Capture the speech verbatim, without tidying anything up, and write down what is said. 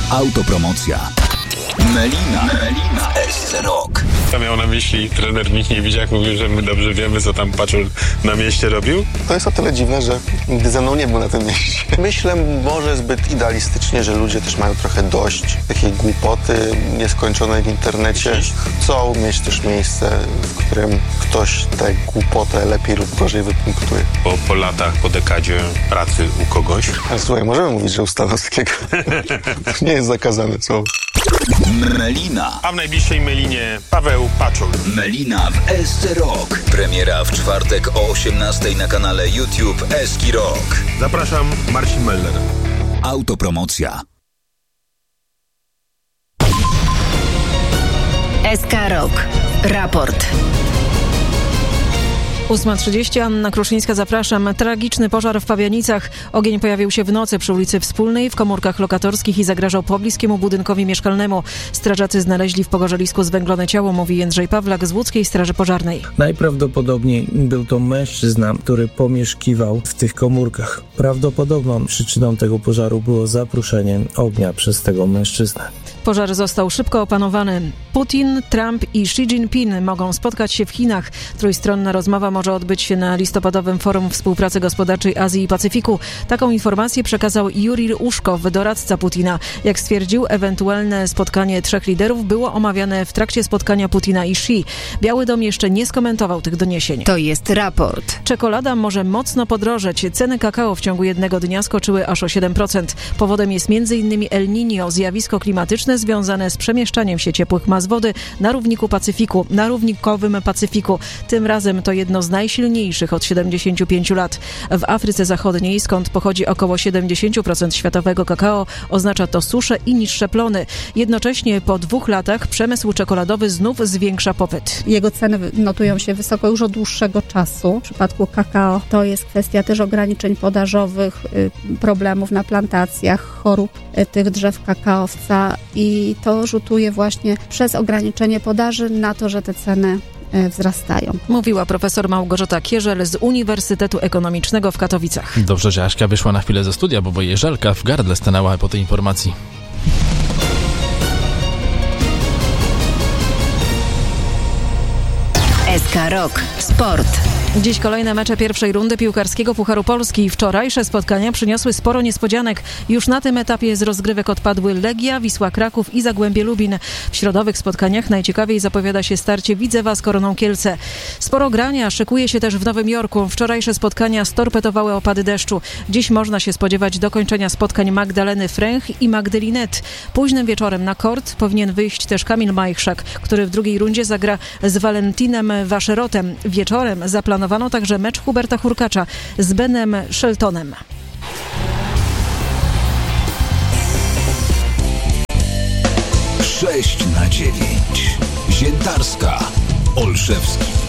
Autopromocja. Melina, Melina w S C Rock. To miał na myśli trener Michniewicz, jak mówił, że my dobrze wiemy, co tam Paczul na mieście robił? To jest o tyle dziwne, że nigdy ze mną nie był na tym mieście. Myślę może zbyt idealistycznie, że ludzie też mają trochę dość takiej głupoty nieskończonej w internecie. Chcą mieć też miejsce, w którym ktoś tę głupotę lepiej lub gorzej wypunktuje. Po, po latach, po dekadzie pracy u kogoś. Ale słuchaj, możemy mówić, że u Stanowskiego. To nie jest zakazane słowo. Melina. A w najbliższej Melinie Paweł Paczul. Melina w S C Rock. Premiera w czwartek o osiemnastej na kanale YouTube Eski Rock. Zapraszam, Marcin Meller. Autopromocja. S K Rock. Raport. ósma trzydzieści, Anna Kruszyńska, zapraszam. Tragiczny pożar w Pabianicach. Ogień pojawił się w nocy przy ulicy Wspólnej w komórkach lokatorskich i zagrażał pobliskiemu budynkowi mieszkalnemu. Strażacy znaleźli w pogorzelisku zwęglone ciało, mówi Jędrzej Pawlak z Łódzkiej Straży Pożarnej. Najprawdopodobniej był to mężczyzna, który pomieszkiwał w tych komórkach. Prawdopodobną przyczyną tego pożaru było zapruszenie ognia przez tego mężczyznę. Pożar został szybko opanowany. Putin, Trump i Xi Jinping mogą spotkać się w Chinach. Trójstronna rozmowa może odbyć się na listopadowym Forum Współpracy Gospodarczej Azji i Pacyfiku. Taką informację przekazał Jurij Uszkow, doradca Putina. Jak stwierdził, ewentualne spotkanie trzech liderów było omawiane w trakcie spotkania Putina i Xi. Biały Dom jeszcze nie skomentował tych doniesień. To jest raport. Czekolada może mocno podrożeć. Ceny kakao w ciągu jednego dnia skoczyły aż o siedem procent. Powodem jest między innymi El Niño, zjawisko klimatyczne związane z przemieszczaniem się ciepłych mas wody na równiku Pacyfiku, na równikowym Pacyfiku. Tym razem to jedno z najsilniejszych od siedemdziesięciu pięciu lat. W Afryce Zachodniej, skąd pochodzi około siedemdziesiąt procent światowego kakao, oznacza to suszę i niższe plony. Jednocześnie po dwóch latach przemysł czekoladowy znów zwiększa popyt. Jego ceny notują się wysoko już od dłuższego czasu. W przypadku kakao to jest kwestia też ograniczeń podażowych, problemów na plantacjach, chorób tych drzew kakaowca i to rzutuje właśnie przez ograniczenie podaży na to, że te ceny wzrastają. Mówiła profesor Małgorzata Kierzel z Uniwersytetu Ekonomicznego w Katowicach. Dobrze, że Aśka wyszła na chwilę ze studia, bo jej żelka w gardle stanęła po tej informacji. S K Rock. Sport. Dziś kolejne mecze pierwszej rundy piłkarskiego Pucharu Polski. Wczorajsze spotkania przyniosły sporo niespodzianek. Już na tym etapie z rozgrywek odpadły Legia, Wisła Kraków i Zagłębie Lubin. W środowych spotkaniach najciekawiej zapowiada się starcie Widzewa z Koroną Kielce. Sporo grania szykuje się też w Nowym Jorku. Wczorajsze spotkania storpetowały opady deszczu. Dziś można się spodziewać dokończenia spotkań Magdaleny Fręch i Magdy Linet. Późnym wieczorem na kort powinien wyjść też Kamil Majchrzak, który w drugiej rundzie zagra z Valentinem Waszerotem. Wieczorem zaplanowano także mecz Huberta Hurkacza z Benem Sheltonem. sześć na dziewięć. Ziętarska, Olszewski.